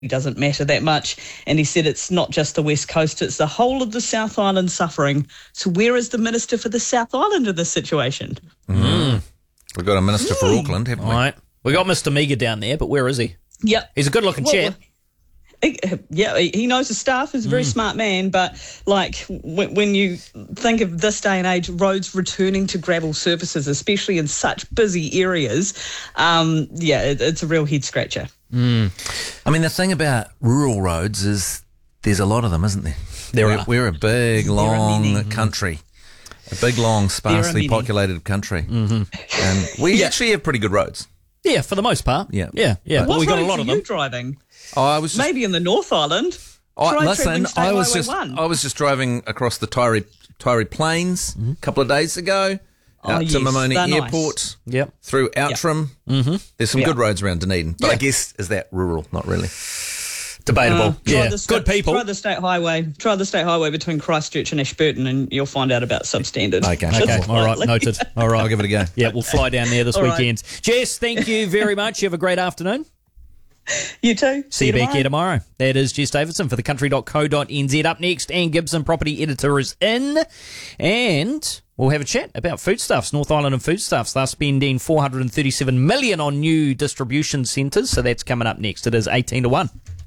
doesn't matter that much. And he said it's not just the West Coast, it's the whole of the South Island suffering. So where is the Minister for the South Island in this situation? We've got a Minister for Auckland, haven't we? Right. We got Mr. Meager down there, but where is he? Yep. He's a good-looking chap. He knows his staff. He's a very smart man, but when you think of this day and age, roads returning to gravel surfaces, especially in such busy areas, it's a real head scratcher. I mean, the thing about rural roads is there's a lot of them, isn't there? We're a big, long country. A big, long, sparsely populated country. Mm-hmm. And we actually have pretty good roads. Yeah, for the most part. Yeah. But we got a lot of them. What roads are you driving? I was just, maybe in the North Island. I was just driving across the Tyree Plains a couple of days ago, out to Mamoni Airport, through Outram. Yep. Mm-hmm. There's some good roads around Dunedin, but I guess, is that rural? Not really. Debatable. Good people. Try the state highway between Christchurch and Ashburton, and you'll find out about substandard. Okay. All right, noted. All right, I'll give it a go. Yeah, we'll fly down there this weekend. Right. Jess, thank you very much. You have a great afternoon. You too. See you back here tomorrow. That is Jess Davidson for thecountry.co.nz. Up next, Anne Gibson, property editor, is in. And we'll have a chat about foodstuffs. North Island and foodstuffs. They're spending $437 million on new distribution centres. So that's coming up next. It is 18-1.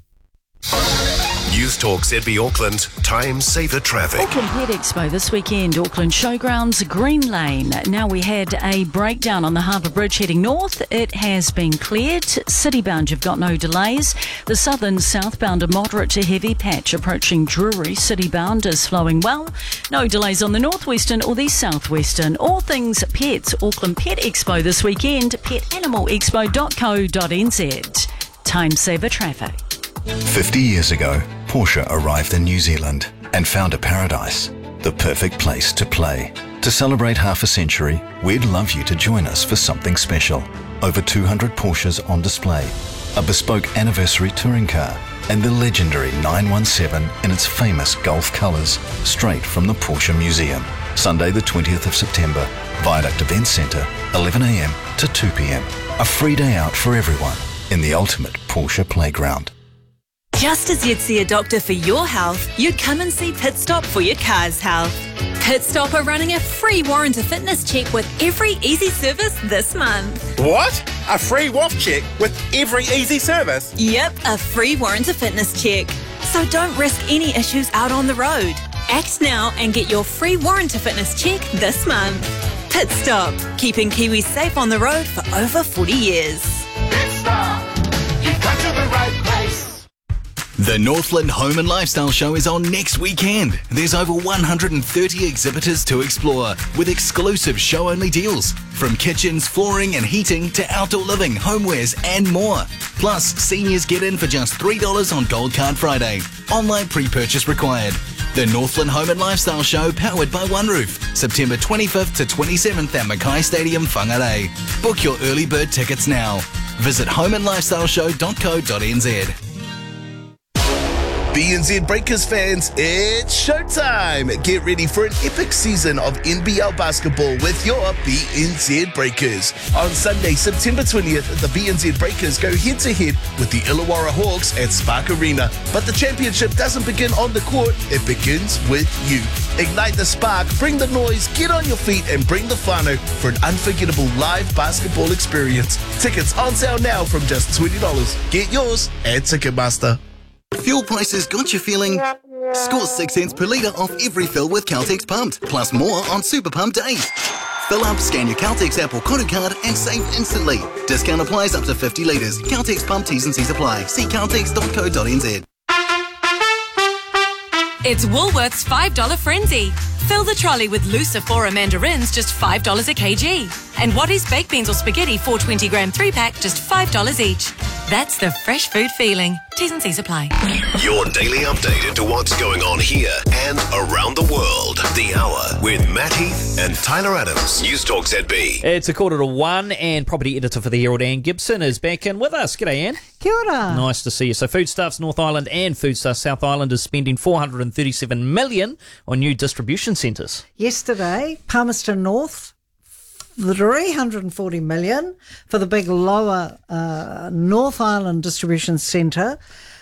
News Talk ZB Auckland, time saver traffic. Auckland Pet Expo this weekend, Auckland Showgrounds, Green Lane. Now we had a breakdown on the Harbour Bridge heading north. It has been cleared. Citybound, you've got no delays. The southern southbound, a moderate to heavy patch approaching Drury. Citybound is flowing well. No delays on the northwestern or the southwestern. All things pets, Auckland Pet Expo this weekend, petanimalexpo.co.nz. Time saver traffic. 50 years ago, Porsche arrived in New Zealand and found a paradise, the perfect place to play. To celebrate half a century, we'd love you to join us for something special. Over 200 Porsches on display, a bespoke anniversary touring car, and the legendary 917 in its famous Gulf colours, straight from the Porsche Museum. Sunday the 20th of September, Viaduct Events Centre, 11 a.m. to 2 p.m. A free day out for everyone in the ultimate Porsche playground. Just as you'd see a doctor for your health, you'd come and see Pit Stop for your car's health. Pit Stop are running a free warrant fitness check with every easy service this month. What? A free WAF check with every easy service? Yep, a free warrant fitness check. So don't risk any issues out on the road. Act now and get your free warrant fitness check this month. Pit Stop, keeping Kiwis safe on the road for over 40 years. Pit Stop, you've come to the right place. The Northland Home and Lifestyle Show is on next weekend. There's over 130 exhibitors to explore with exclusive show-only deals. From kitchens, flooring and heating to outdoor living, homewares and more. Plus, seniors get in for just $3 on Gold Card Friday. Online pre-purchase required. The Northland Home and Lifestyle Show powered by One Roof. September 25th to 27th at Mackay Stadium, Whangarei. Book your early bird tickets now. Visit homeandlifestyleshow.co.nz. BNZ Breakers fans, it's showtime! Get ready for an epic season of NBL basketball with your BNZ Breakers. On Sunday, September 20th, the BNZ Breakers go head-to-head with the Illawarra Hawks at Spark Arena. But the championship doesn't begin on the court, it begins with you. Ignite the spark, bring the noise, get on your feet and bring the whānau for an unforgettable live basketball experience. Tickets on sale now from just $20. Get yours at Ticketmaster. Fuel prices got you feeling? Score 6 cents per litre off every fill with Caltex Pumped, plus more on Super Pump days. Fill up, scan your Caltex app or Koru card and save instantly. Discount applies up to 50 litres. Caltex Pump T's and C's apply. See caltex.co.nz. It's Woolworth's $5 Frenzy. Fill the trolley with Lucifora mandarins, just $5 a kg. And Wattie's baked beans or spaghetti, 420 gram 3-pack, just $5 each. That's the fresh food feeling. T's and C's apply. Your daily update into what's going on here and around the world. The Hour with Matt Heath and Tyler Adams. News Talk ZB. It's 1:45 and property editor for the Herald, Anne Gibson, is back in with us. G'day, Anne. Kia ora. Nice to see you. So Foodstuffs North Island and Foodstuffs South Island is spending $437 million on new distribution centres. Yesterday, Palmerston North, $340 million for the big lower North Island distribution centre.